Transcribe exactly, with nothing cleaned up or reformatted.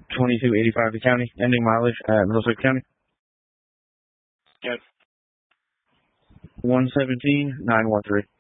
twenty-two eighty-five the county, ending mileage at Middlesex County. Yes. one seventeen nine one three.